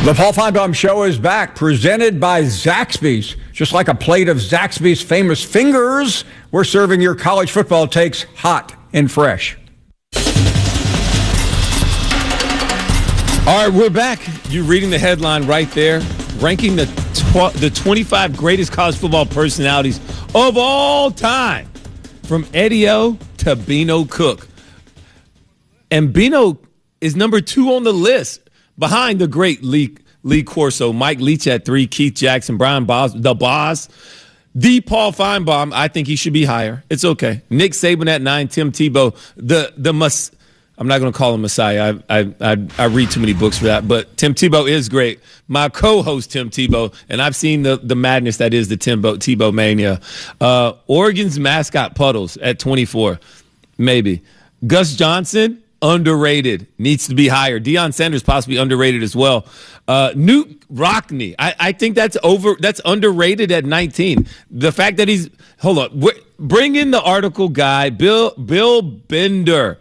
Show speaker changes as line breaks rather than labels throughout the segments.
The Paul Finebaum Show is back, presented by Zaxby's. Just like a plate of Zaxby's famous fingers, we're serving your college football takes hot and fresh.
All right, we're back. You're reading the headline right there, ranking the 25 greatest college football personalities of all time, from Eddie O to Beano Cook. And Beano is number 2 on the list, behind the great Lee Corso, Mike Leach at 3, Keith Jackson, Brian Boss, the Boss, the Paul Finebaum. I think he should be higher. It's okay. Nick Saban at 9, Tim Tebow, I'm not going to call him Messiah. I read too many books for that. But Tim Tebow is great. My co-host, Tim Tebow, and I've seen the madness that is the Tebow mania. Oregon's mascot, Puddles, at 24. Maybe. Gus Johnson, underrated. Needs to be higher. Deion Sanders, possibly underrated as well. Newt Rockne, I think that's underrated at 19. The fact that he's – hold on. Bring in the article guy, Bill Bender,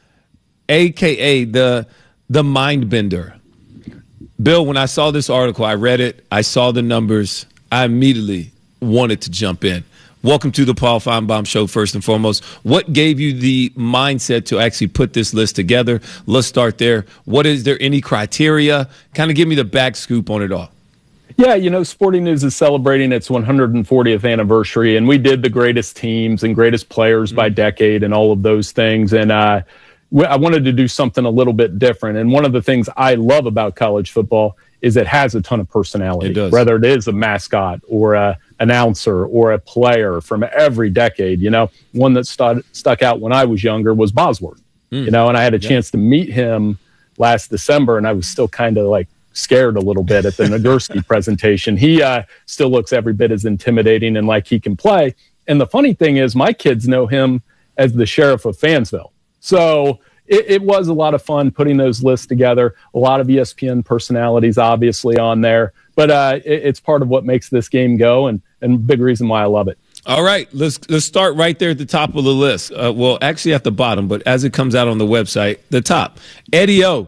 a.k.a. the Mind Bender. Bill, when I saw this article, I read it. I saw the numbers. I immediately wanted to jump in. Welcome to the Paul Finebaum Show, first and foremost. What gave you the mindset to actually put this list together? Let's start there. Is there any criteria? Kind of give me the back scoop on it all.
Yeah, Sporting News is celebrating its 140th anniversary, and we did the greatest teams and greatest players by decade and all of those things. And I wanted to do something a little bit different. And one of the things I love about college football is it has a ton of personality, whether it is a mascot or a announcer or a player from every decade. One that stuck out when I was younger was Bosworth, and I had a chance to meet him last December, and I was still kind of like scared a little bit at the Nagurski presentation. He still looks every bit as intimidating and like he can play. And the funny thing is my kids know him as the sheriff of Fansville. So it was a lot of fun putting those lists together. A lot of ESPN personalities obviously on there, but it's part of what makes this game go and a big reason why I love it.
All right, let's start right there at the top of the list. Well, actually at the bottom, but as it comes out on the website, the top. Eddie O,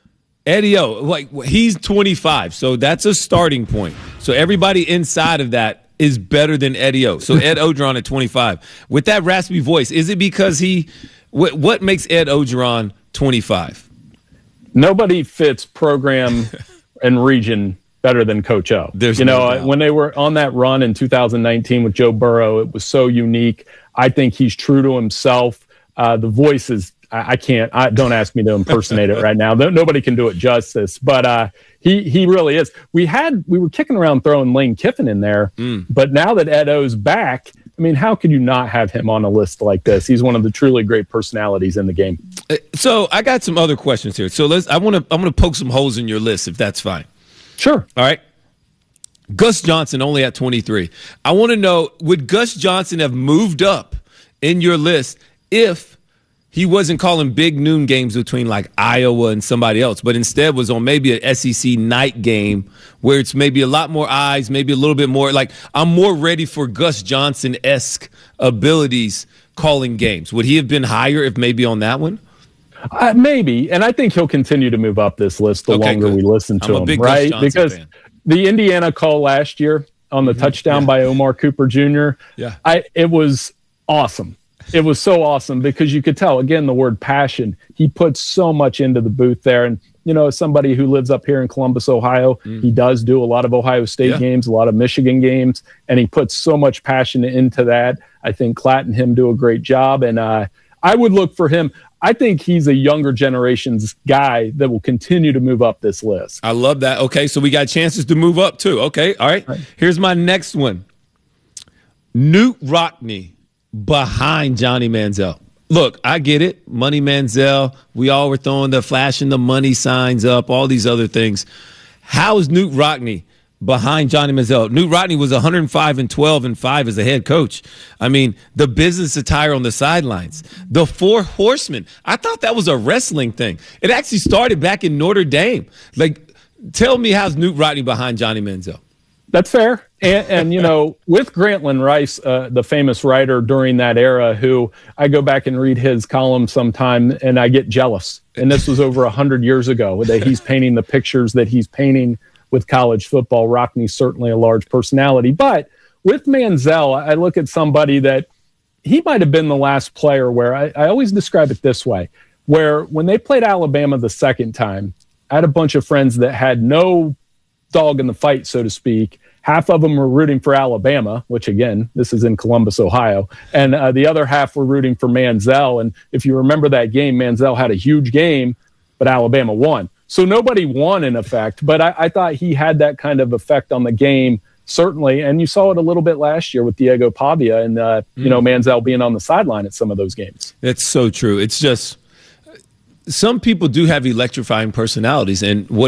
like he's 25, so that's a starting point. So everybody inside of that is better than Eddie O. So Ed Ogeron at 25. With that raspy voice, is it because what makes Ed Ogeron 25?
Nobody fits program and region better than Coach O. When they were on that run in 2019 with Joe Burrow, it was so unique. I think he's true to himself. The voice is, don't ask me to impersonate it right now. Nobody can do it justice, but he really is. We were kicking around throwing Lane Kiffin in there, but now that Ed O's back, I mean, how could you not have him on a list like this? He's one of the truly great personalities in the game.
So I got some other questions here. So I'm gonna poke some holes in your list if that's fine.
Sure.
All right. Gus Johnson only at 23. I want to know, would Gus Johnson have moved up in your list if he wasn't calling big noon games between like Iowa and somebody else, but instead was on maybe an SEC night game where it's maybe a lot more eyes, maybe a little bit more like I'm more ready for Gus Johnson-esque abilities calling games. Would he have been higher if maybe on that one?
Maybe, and I think he'll continue to move up this list the longer we listen to him, right? Because the Indiana call last year on the touchdown by Omar Cooper Jr., it was awesome. It was so awesome because you could tell, again, the word passion. He put so much into the booth there. And, as somebody who lives up here in Columbus, Ohio, he does do a lot of Ohio State games, a lot of Michigan games, and he puts so much passion into that. I think Klatt and him do a great job, and I would look for him. I think he's a younger generation's guy that will continue to move up this list.
I love that. Okay, so we got chances to move up too. Okay, all right. Here's my next one. Newt Rockne behind Johnny Manziel. Look, I get it. Money Manziel. We all were flashing the money signs up, all these other things. How is Newt Rockne behind Johnny Manziel? Newt Rockne was 105-12-5 as a head coach. I mean, the business attire on the sidelines. The Four Horsemen. I thought that was a wrestling thing. It actually started back in Notre Dame. Like, tell me how's Newt Rockne behind Johnny Manziel?
That's fair. And with Grantland Rice, the famous writer during that era, who I go back and read his column sometime and I get jealous. And this was over 100 years ago that he's painting the pictures that he's painting with college football. Rockne's certainly a large personality. But with Manziel, I look at somebody that he might have been the last player where I always describe it this way, where when they played Alabama the second time, I had a bunch of friends that had no dog in the fight, so to speak. Half of them were rooting for Alabama, which, again, this is in Columbus, Ohio. And the other half were rooting for Manziel. And if you remember that game, Manziel had a huge game, but Alabama won. So nobody won, in effect. But I thought he had that kind of effect on the game, certainly. And you saw it a little bit last year with Diego Pavia and, Manziel being on the sideline at some of those games.
It's so true. It's just some people do have electrifying personalities, and for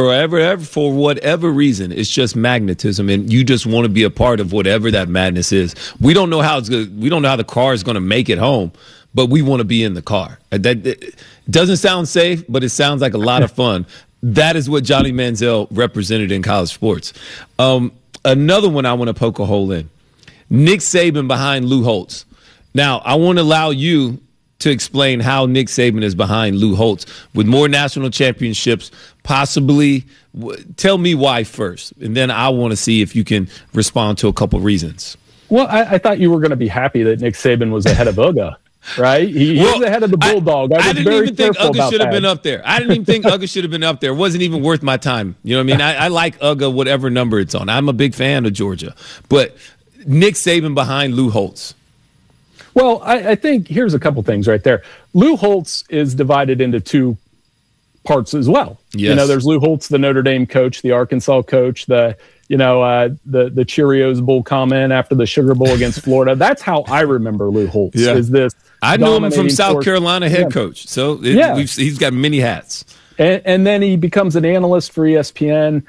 whatever reason, it's just magnetism, and you just want to be a part of whatever that madness is. We don't know how it's good. We don't know how the car is going to make it home, but we want to be in the car. That doesn't sound safe, but it sounds like a lot of fun. That is what Johnny Manziel represented in college sports. Another one I want to poke a hole in: Nick Saban behind Lou Holtz. Now, I want to allow you to explain how Nick Saban is behind Lou Holtz with more national championships, possibly. Tell me why first, and then I want to see if you can respond to a couple reasons.
Well, I thought you were going to be happy that Nick Saban was ahead of Uga, right? He was ahead of the Bulldog.
I didn't even think Uga should have been up there. I didn't even think Uga should have been up there. It wasn't even worth my time. You know what I mean? I like Uga, whatever number it's on. I'm a big fan of Georgia. But Nick Saban behind Lou Holtz.
Well, I think here's a couple things right there. Lou Holtz is divided into two parts as well.
Yes.
There's Lou Holtz, the Notre Dame coach, the Arkansas coach, the Cheerios Bowl comment after the Sugar Bowl against Florida. That's how I remember Lou Holtz.
Yeah.
Is this?
I knew him from South Carolina head coach, so he's got many hats.
And then he becomes an analyst for ESPN.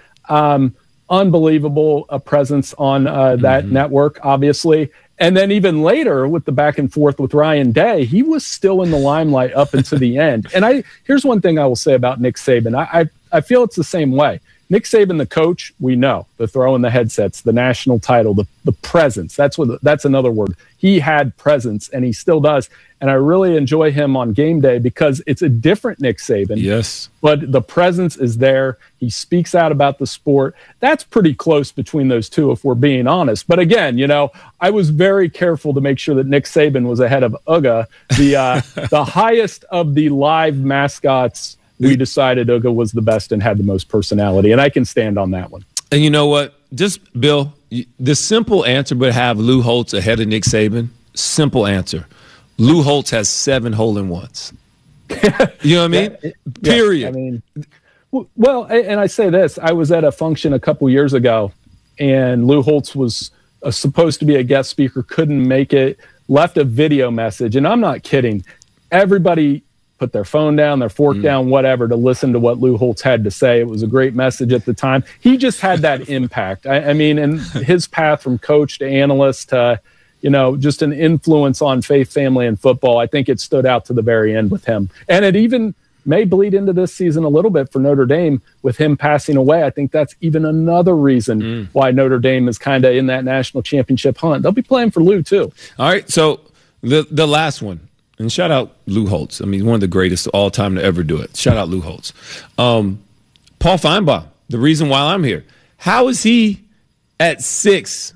Unbelievable presence on that network, obviously. And then even later with the back and forth with Ryan Day, he was still in the limelight up until the end. And here's one thing I will say about Nick Saban. I feel it's the same way. Nick Saban, the coach, we know, the throw in the headsets, the national title, the presence. That's another word. He had presence, and he still does. And I really enjoy him on game day because it's a different Nick Saban.
Yes.
But the presence is there. He speaks out about the sport. That's pretty close between those two, if we're being honest. But again, I was very careful to make sure that Nick Saban was ahead of Uga, the highest of the live mascots. We decided Uga was the best and had the most personality, and I can stand on that one.
And you know what? Just, Bill, the simple answer would have Lou Holtz ahead of Nick Saban. Simple answer. Lou Holtz has 7 hole-in-ones. You know what I mean? Period.
Well, and I say this. I was at a function a couple years ago, and Lou Holtz was supposed to be a guest speaker, couldn't make it, left a video message, and I'm not kidding. Everybody put their phone down, their fork down, whatever, to listen to what Lou Holtz had to say. It was a great message at the time. He just had that impact. I mean, and his path from coach to analyst to, just an influence on faith, family, and football, I think it stood out to the very end with him. And it even may bleed into this season a little bit for Notre Dame with him passing away. I think that's even another reason why Notre Dame is kind of in that national championship hunt. They'll be playing for Lou, too.
All right, so the last one. And shout out Lou Holtz. I mean, one of the greatest of all time to ever do it. Shout out Lou Holtz. Paul Feinbaum, the reason why I'm here. How is he at 6?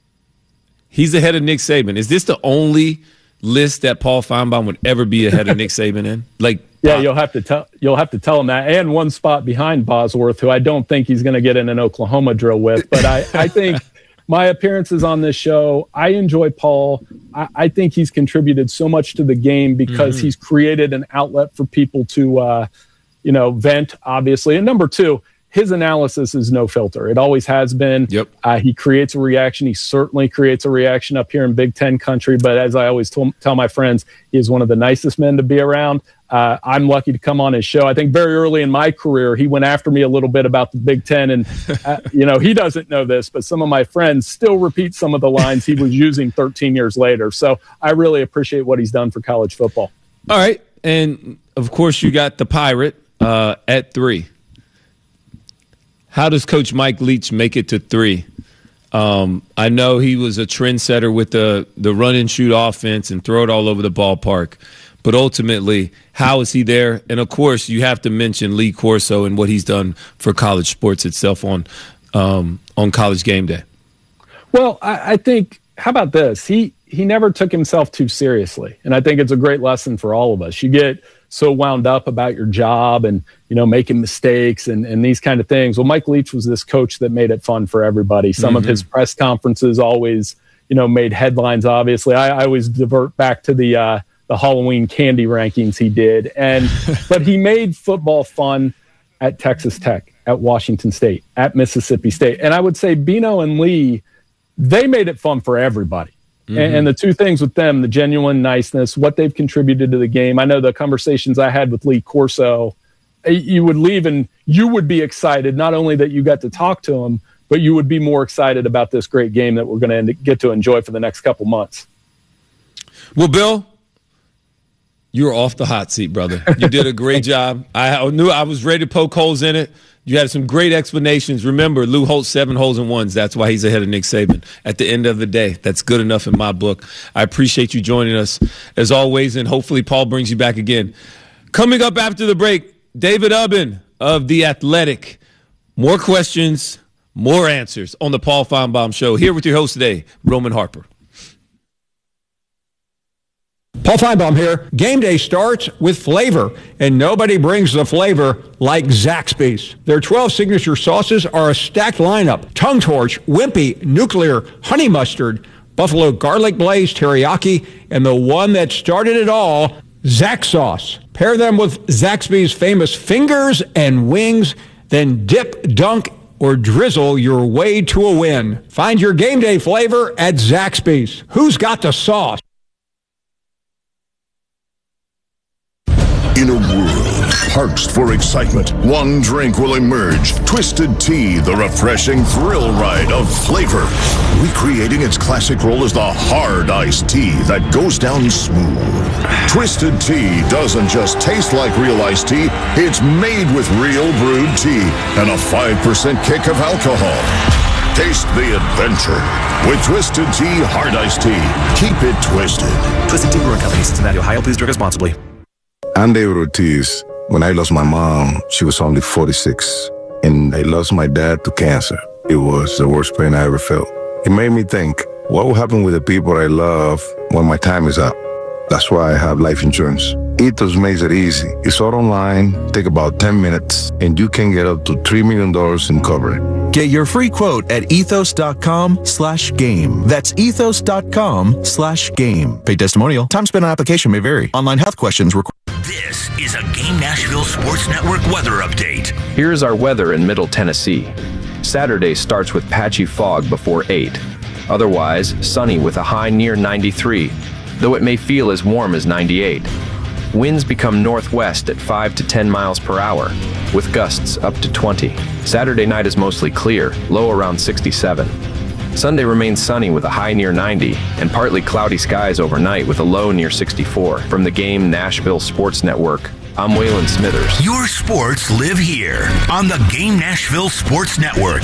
He's ahead of Nick Saban. Is this the only list that Paul Feinbaum would ever be ahead of Nick Saban in?
Yeah, you'll have to tell him that. And one spot behind Bosworth, who I don't think he's going to get in an Oklahoma drill with. But I think my appearances on this show, I enjoy Paul. I think he's contributed so much to the game because he's created an outlet for people to, vent, obviously. And number 2, his analysis is no filter. It always has been.
Yep.
He creates a reaction. He certainly creates a reaction up here in Big Ten country. But as I always tell my friends, he is one of the nicest men to be around. I'm lucky to come on his show. I think very early in my career, he went after me a little bit about the Big Ten. And, he doesn't know this, but some of my friends still repeat some of the lines he was using 13 years later. So I really appreciate what he's done for college football.
All right. And, of course, you got the Pirate at 3. how does Coach Mike Leach make it to 3? I know he was a trendsetter with the run and shoot offense and throw it all over the ballpark. But ultimately, how is he there? And, of course, you have to mention Lee Corso and what he's done for college sports itself on College Game Day.
Well, I think, how about this? He never took himself too seriously. And I think it's a great lesson for all of us. You get so wound up about your job and, making mistakes and these kind of things. Well, Mike Leach was this coach that made it fun for everybody. Some of his press conferences always, made headlines, obviously. I always divert back to the Halloween candy rankings he did. But he made football fun at Texas Tech, at Washington State, at Mississippi State. And I would say Bino and Lee, they made it fun for everybody. And the two things with them, the genuine niceness, what they've contributed to the game. I know the conversations I had with Lee Corso, you would leave and you would be excited, not only that you got to talk to him, but you would be more excited about this great game that we're going to get to enjoy for the next couple months.
Well, Bill, you're off the hot seat, brother. You did a great job. I knew I was ready to poke holes in it. You had some great explanations. Remember, Lou Holtz, 7 holes in ones. That's why he's ahead of Nick Saban. At the end of the day, that's good enough in my book. I appreciate you joining us, as always, and hopefully Paul brings you back again. Coming up after the break, David Ubben of The Athletic. More questions, more answers on the Paul Feinbaum Show. Here with your host today, Roman Harper.
Paul Feinbaum here. Game day starts with flavor, and nobody brings the flavor like Zaxby's. Their 12 signature sauces are a stacked lineup: Tongue Torch, Wimpy, Nuclear, Honey Mustard, Buffalo Garlic Blaze, Teriyaki, and the one that started it all, Zax Sauce. Pair them with Zaxby's famous fingers and wings, then dip, dunk, or drizzle your way to a win. Find your game day flavor at Zaxby's. Who's got the sauce?
In a world parched for excitement, one drink will emerge. Twisted Tea, the refreshing thrill ride of flavor. Recreating its classic role as the hard iced tea that goes down smooth. Twisted Tea doesn't just taste like real iced tea, it's made with real brewed tea and a 5% kick of alcohol. Taste the adventure with Twisted Tea Hard Iced Tea. Keep it twisted.
Twisted Tea Brewing Company, Cincinnati, Ohio. Please drink responsibly.
I'm David Ortiz. When I lost my mom, she was only 46. And I lost my dad to cancer. It was the worst pain I ever felt. It made me think, what will happen with the people I love when my time is up? That's why I have life insurance. Ethos makes it easy. It's all online, take about 10 minutes, and you can get up to $3 million in coverage.
Get your free quote at ethos.com/game. That's ethos.com/game. Paid testimonial. Time spent on application may vary. Online health questions require.
This is a Game Nashville Sports Network weather update.
Here's our weather in Middle Tennessee. Saturday starts with patchy fog before 8. Otherwise, sunny with a high near 93, though it may feel as warm as 98. Winds become northwest at 5 to 10 miles per hour, with gusts up to 20. Saturday night is mostly clear, low around 67. Sunday remains sunny with a high near 90, and partly cloudy skies overnight with a low near 64. From the Game Nashville Sports Network, I'm Waylon Smithers.
Your sports live here on the Game Nashville Sports Network.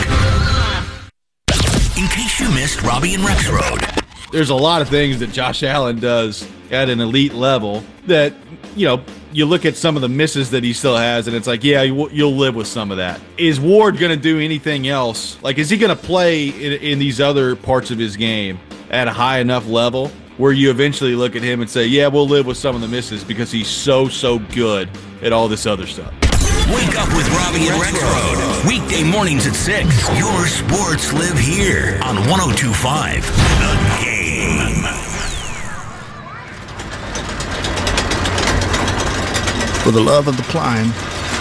In case you missed Robbie and Rexroad.
There's a lot of things that Josh Allen does at an elite level that, you look at some of the misses that he still has, and it's like, yeah, you'll live with some of that. Is Ward going to do anything else? Like, is he going to play in these other parts of his game at a high enough level where you eventually look at him and say, yeah, we'll live with some of the misses because he's so good at all this other stuff?
Wake up with Robbie and Rexroad. Weekday mornings at 6. Your sports live here on 102.5 The Game.
For the love of the climb.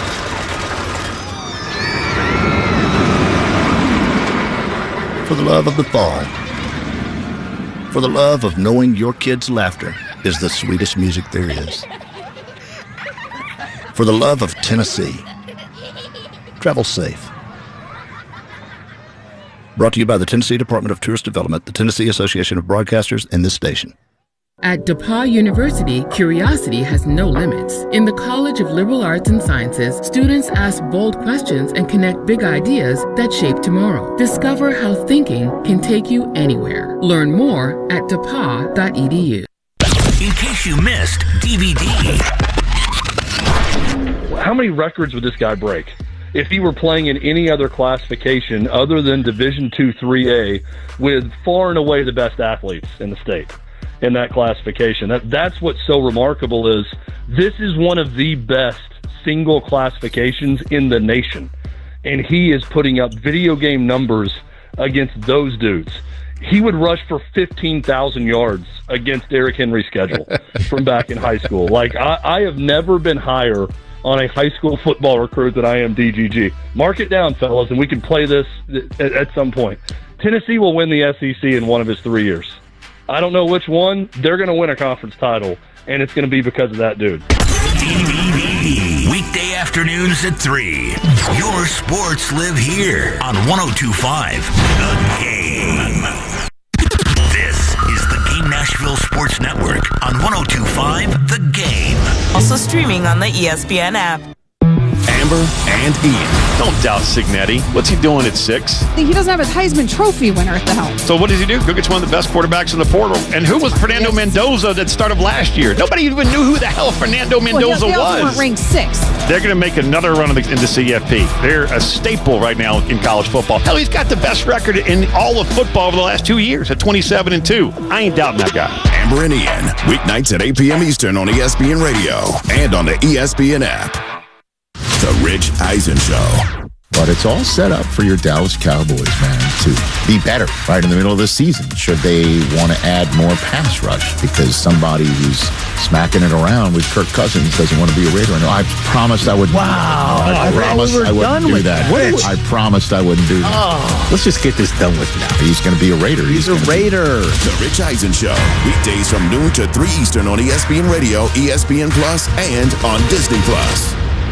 For the love of the fall. For the love of knowing your kids' laughter is the sweetest music there is. For the love of Tennessee. Travel safe. Brought to you by the Tennessee Department of Tourist Development, the Tennessee Association of Broadcasters, and this station.
At DePauw University, curiosity has no limits. In the College of Liberal Arts and Sciences, students ask bold questions and connect big ideas that shape tomorrow. Discover how thinking can take you anywhere. Learn more at depaw.edu.
In case you missed DVD.
How many records would this guy break if he were playing in any other classification other than Division II 3A with far and away the best athletes in the state in that classification? That's what's so remarkable is this is one of the best single classifications in the nation, and he is putting up video game numbers against those dudes. He would rush for 15,000 yards against Derrick Henry's schedule from back in high school. Like, I have never been higher on a high school football recruit than I am DGG. Mark it down, fellas, and we can play this at some point. Tennessee will win the SEC in one of his 3 years. I don't know which one. They're going to win a conference title, and it's going to be because of that dude.
DVD. Weekday afternoons at 3. Your sports live here on 102.5 The Game. This is the Game Nashville Sports Network on 102.5 The Game.
Also streaming on the ESPN app.
Amber and Ian. Don't doubt Cignetti. What's he doing at 6?
He doesn't have his Heisman Trophy winner at the helm.
So what does he do? Go get one of the best quarterbacks in the portal. And who was Fernando Mendoza that started last year? Nobody even knew who the hell Fernando Mendoza
they also
was.
weren't ranked 6th.
They're going to make another run into CFP. They're a staple right now in college football. Hell, he's got the best record in all of football over the last 2 years at 27-2. I ain't doubting that guy.
Amber and Ian, weeknights at 8 p.m. Eastern on ESPN Radio and on the ESPN app. The Rich Eisen Show.
But it's all set up for your Dallas Cowboys, man, to be better right in the middle of the season should they want to add more pass rush because somebody who's smacking it around with Kirk Cousins doesn't want to be a Raider. No, I promised I wouldn't.
Wow.
I promised I wouldn't do that. I promised I wouldn't do that.
Oh. Let's just get this done with now.
He's going to be a Raider.
He's a Raider.
The Rich Eisen Show. Weekdays from noon to 3 Eastern on ESPN Radio, ESPN Plus, and on Disney Plus.